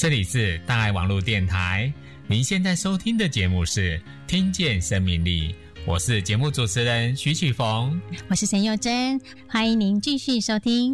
这里是大爱网络电台，您现在收听的节目是听见生命力，我是节目主持人徐启逢， 我是陈佑珍，欢迎您继续收听。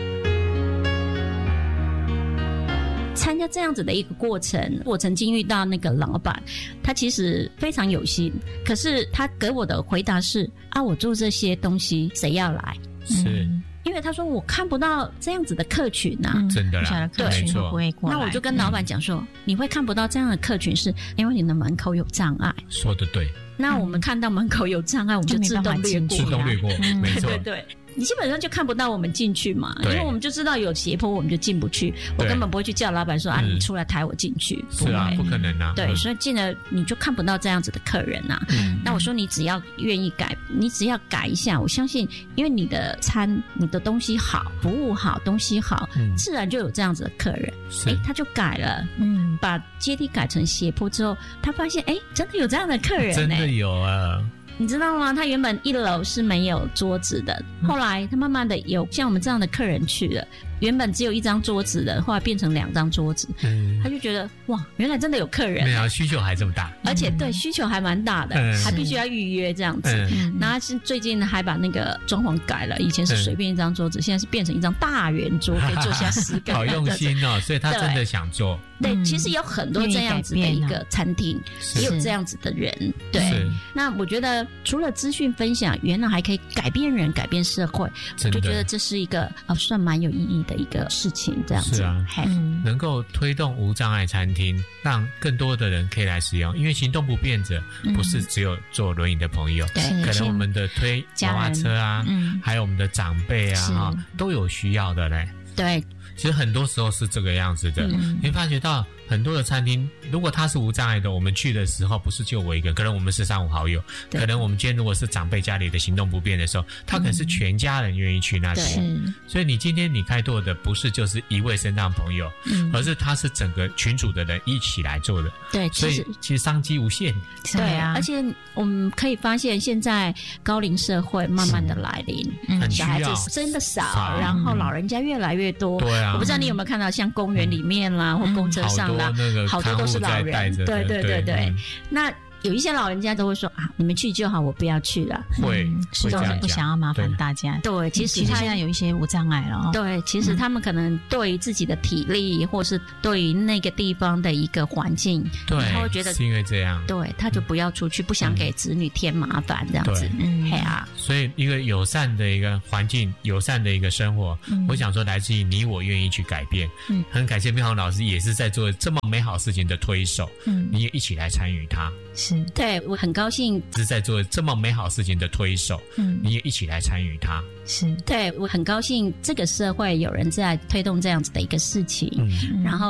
参加这样子的一个过程，我曾经遇到那个老板，他其实非常有心，可是他给我的回答是啊，我做这些东西谁要来？ 是。 因为他说我看不到这样子的客群啊， 真的啦， 对， 没错。 那我就跟老板讲说，你会看不到这样的客群，是因为你的门口有障碍。 说得对。 那我们看到门口有障碍，我们就自动略过， 自动略过，没错。 对对对。你基本上就看不到我们进去嘛，因为我们就知道有斜坡，我们就进不去。我根本不会去叫老板说啊，你出来抬我进去。 是啊，不可能啊。 对，所以进了你就看不到这样子的客人啊。那我说你只要愿意改，你只要改一下，我相信，因为你的餐、你的东西好，服务好，东西好，自然就有这样子的客人。他就改了，把阶梯改成斜坡之后，他发现真的有这样的客人， 真的有啊。 你知道吗？他原本1楼是没有桌子的，后来他慢慢的有像我们这样的客人去了，原本只有1张桌子的，后来变成2张桌子，他就觉得哇，原来真的有客人， 没有需求还这么大， 而且对需求还蛮大的，还必须要预约这样子。然后是最近还把那个装潢改了，以前是随便1张桌子，现在是变成1张大圆桌，可以坐下10个人。 好用心哦，所以他真的想做。 对，其实有很多这样子的一个餐厅，也有这样子的人。对，那我觉得除了资讯分享，原来还可以改变人、改变社会，我就觉得这是一个算蛮有意义的一个事情。这样子是啊，能够推动无障碍餐厅，让更多的人可以来使用。因为行动不便者不是只有坐轮椅的朋友，可能我们的推娃娃车啊，还有我们的长辈啊，都有需要的嘞。 对。 其实很多时候是这个样子的，你会发觉到很多的餐厅，如果它是无障碍的，我们去的时候不是就我一个，可能我们是3、5好友，可能我们今天如果是长辈家里的行动不便的时候，他可能是全家人愿意去那里。所以你今天你开拓的不是就是一位身障朋友，而是他是整个群组的人一起来做的。对，所以其实商机无限。 对啊，而且我们可以发现现在高龄社会慢慢的来临，小孩子真的少，然后老人家越来越多。对啊，我不知道你有没有看到像公园里面啦，或公车上啦，好多都是老人。对对对对，那有一些老人家都会说啊，你们去就好，我不要去了。 是都不想要麻烦大家。 对，其实他现在有一些无障碍了。 对，其实他们可能对于自己的体力，或是对于那个地方的一个环境， 对， 他会觉得是因为这样， 对，他就不要出去，不想给子女添麻烦这样子。 所以一个友善的一个环境，友善的一个生活，我想说来自于你我愿意去改变。很感谢妙红老师也是在做这么美好事情的推手，你也一起来参与它。 对，我很高兴是在做这么美好事情的推手，你也一起来参与它。 对，我很高兴这个社会有人在推动这样子的一个事情，然后